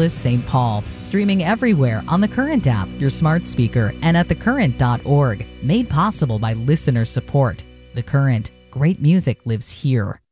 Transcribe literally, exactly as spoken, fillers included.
Minneapolis, Saint Paul. Streaming everywhere on the Current app, your smart speaker, and at the current dot org. Made possible by listener support. The Current. Great music lives here.